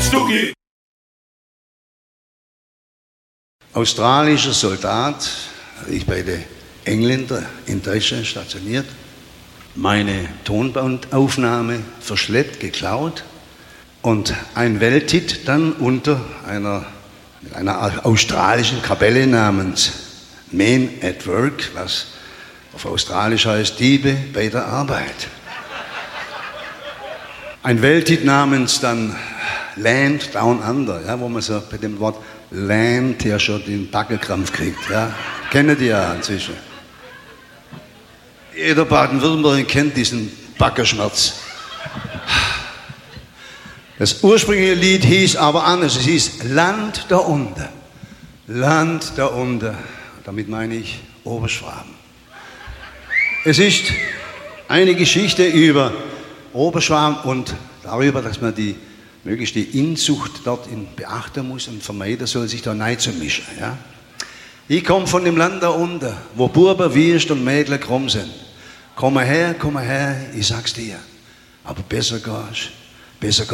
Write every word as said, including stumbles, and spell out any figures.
Stuggi. Australischer Soldat, ich bei den Engländern in Deutschland stationiert, meine Tonbandaufnahme verschleppt, geklaut und ein Welthit dann unter einer, einer australischen Kapelle namens Men at Work, was auf Australisch heißt Diebe bei der Arbeit. Ein Welthit namens dann Land Down Under, ja, wo man so bei dem Wort Land ja schon den Backelkrampf kriegt. Ja. Kennen die ja inzwischen. Jeder Baden-Württemberger kennt diesen Backerschmerz. Das ursprüngliche Lied hieß aber anders. Es hieß Land da unten. Land da unten. Damit meine ich Oberschwaben. Es ist eine Geschichte über Oberschwaben und darüber, dass man die möglichst die Inzucht dort in beachten muss und vermeiden soll, sich da rein zu mischen. Ja? Ich komme von dem Land da unten, wo Buben, Wierst und Mädchen krumm sind. Komm her, komm her, ich sag's dir. Aber besser gehst, besser